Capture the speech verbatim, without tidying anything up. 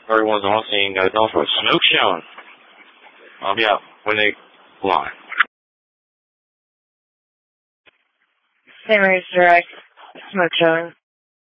everyone's on scene, goes off for a smoke showing. I'll be out when they fly. Same race direct, smoke showing.